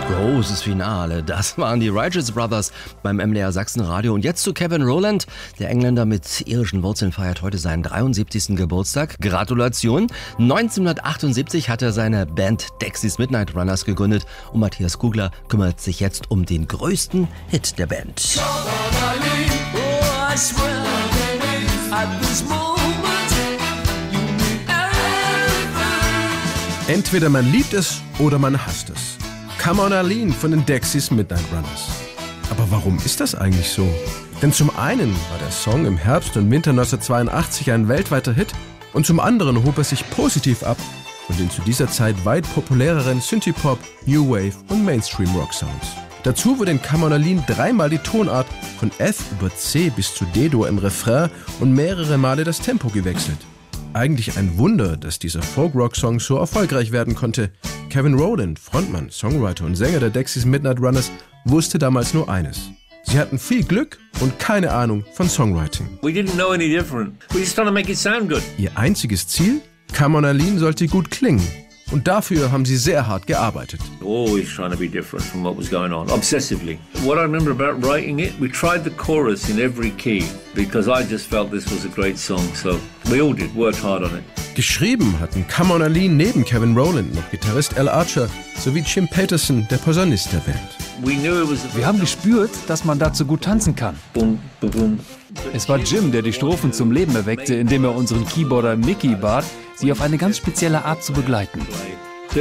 Großes Finale, das waren die Righteous Brothers beim MDR Sachsenradio. Und jetzt zu Kevin Rowland. Der Engländer mit irischen Wurzeln feiert heute seinen 73. Geburtstag. Gratulation! 1978 hat er seine Band Dexys Midnight Runners gegründet und Matthias Kugler kümmert sich jetzt um den größten Hit der Band. Entweder man liebt es oder man hasst es. Come on Arlene von den Dexys Midnight Runners. Aber warum ist das eigentlich so? Denn zum einen war der Song im Herbst und Winter 1982 ein weltweiter Hit und zum anderen hob er sich positiv ab von den zu dieser Zeit weit populäreren Synthie-Pop, New Wave und Mainstream-Rock-Sounds. Dazu wurde in Come on Arlene dreimal die Tonart von F über C bis zu D-Dur im Refrain und mehrere Male das Tempo gewechselt. Eigentlich ein Wunder, dass dieser Folk-Rock-Song so erfolgreich werden konnte. Kevin Rowland, Frontmann, Songwriter und Sänger der Dexys Midnight Runners, wusste damals nur eines. Sie hatten viel Glück und keine Ahnung von Songwriting. We didn't know any different. We just trying to make it sound good. Ihr einziges Ziel? Come on Arlene sollte gut klingen. Und dafür haben sie sehr hart gearbeitet. Always trying to be different from what was going on, obsessively. What I remember about writing it, we tried the chorus in every key because I just felt this was a great song. So we all did, worked hard on it. Geschrieben hatten Come on Arlene neben Kevin Rowland noch Gitarrist Al Archer sowie Jim Peterson, der Posaunist der Band. Wir haben gespürt, dass man dazu gut tanzen kann. Boom, boom, boom. Es war Jim, der die Strophen zum Leben erweckte, indem er unseren Keyboarder Mickey bat, sie auf eine ganz spezielle Art zu begleiten.